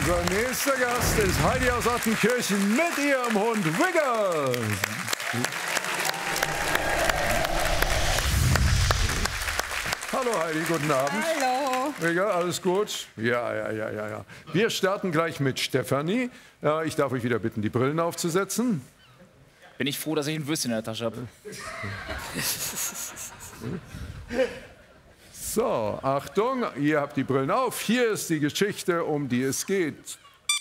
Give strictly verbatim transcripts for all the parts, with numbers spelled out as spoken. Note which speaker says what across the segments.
Speaker 1: Unser nächster Gast ist Heidi aus Ottenkirchen mit ihrem Hund Wiggles. Hallo Heidi, guten Abend.
Speaker 2: Hallo.
Speaker 1: Wiggles, alles gut? Ja, ja, ja, ja, ja. Wir starten gleich mit Stefanie. Äh, ich darf euch wieder bitten, die Brillen aufzusetzen.
Speaker 3: Bin ich froh, dass ich ein Würstchen in der Tasche habe.
Speaker 1: So, Achtung, ihr habt die Brillen auf. Hier ist die Geschichte, um die es geht.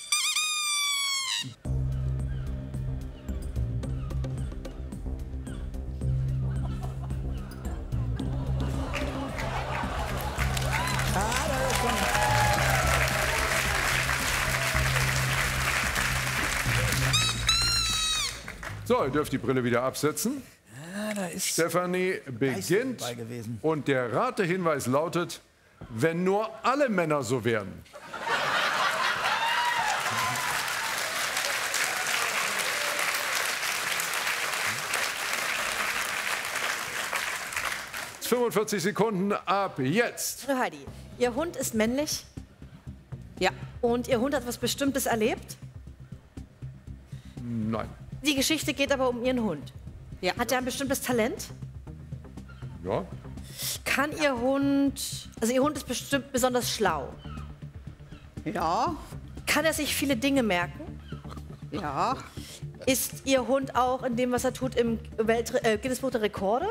Speaker 1: So, ihr dürft die Brille wieder absetzen.
Speaker 2: Ja, da ist
Speaker 1: Stefanie beginnt
Speaker 2: dabei gewesen.
Speaker 1: und der Ratehinweis lautet, wenn nur alle Männer so wären. fünfundvierzig Sekunden ab jetzt.
Speaker 4: Hallo Heidi, Ihr Hund ist männlich
Speaker 2: Ja.
Speaker 4: und Ihr Hund hat was Bestimmtes erlebt.
Speaker 1: Nein.
Speaker 4: Die Geschichte geht aber um Ihren Hund.
Speaker 2: Ja.
Speaker 4: Hat er ein bestimmtes Talent?
Speaker 1: Ja.
Speaker 4: Kann Ihr Hund, also Ihr Hund ist bestimmt besonders schlau.
Speaker 2: Ja.
Speaker 4: Kann er sich viele Dinge merken?
Speaker 2: Ja.
Speaker 4: Ist Ihr Hund auch in dem, was er tut, im Welt äh, Guinness-Buch der Rekorde?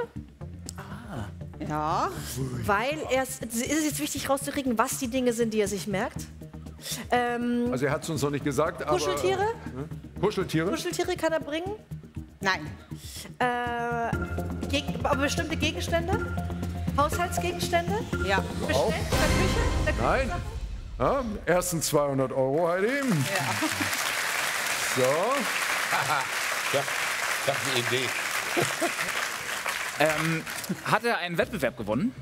Speaker 2: Ja.
Speaker 4: Weil er ist es jetzt wichtig rauszukriegen, was die Dinge sind, die er sich merkt. Ähm,
Speaker 1: Also er hat es uns noch nicht gesagt, aber...
Speaker 4: Kuscheltiere?
Speaker 1: Kuscheltiere?
Speaker 4: Kuscheltiere kann er bringen.
Speaker 2: Nein.
Speaker 4: Äh, Geg aber bestimmte Gegenstände? Haushaltsgegenstände?
Speaker 2: Ja.
Speaker 4: Bestellt in der Küche? In der Küche
Speaker 1: Nein.
Speaker 4: Sachen?
Speaker 1: Ja, ersten zweihundert Euro, Heidi.
Speaker 2: Ja.
Speaker 1: So.
Speaker 5: Ja, ich habe eine Idee.
Speaker 3: Ähm, hat er einen Wettbewerb gewonnen?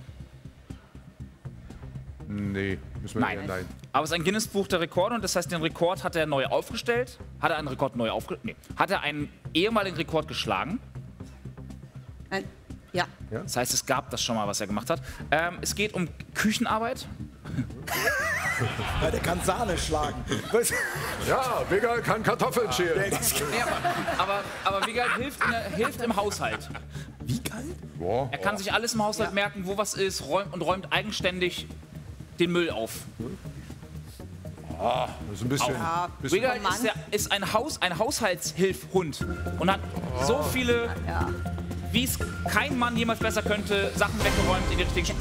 Speaker 1: Nee, müssen wir
Speaker 3: Nein.
Speaker 1: nicht. Nein.
Speaker 3: Aber es ist ein Guinness-Buch der Rekorde und das heißt, den Rekord hat er neu aufgestellt. Hat er einen Rekord neu aufgestellt? Nee. Hat er einen ehemaligen Rekord geschlagen?
Speaker 2: Nein. Ja.
Speaker 3: Das heißt, es gab das schon mal, was er gemacht hat. Ähm, es geht um Küchenarbeit.
Speaker 6: Ja, der kann Sahne schlagen. Was?
Speaker 1: Ja, Wiggles kann Kartoffeln schälen.
Speaker 3: Nee, aber, aber, aber Wiggles hilft, in der, hilft im Haushalt.
Speaker 6: Wie kalt?
Speaker 1: Boah.
Speaker 3: Er kann sich alles im Haushalt merken, wo was ist, räumt und räumt eigenständig den Müll auf.
Speaker 1: Das ist ein bisschen... bisschen
Speaker 3: Wiggles ist, der, ist ein, Haus, ein Haushaltshilfhund und hat so viele,
Speaker 2: Ja.
Speaker 3: wie es kein Mann jemals besser könnte, Sachen weggeräumt in die richtigen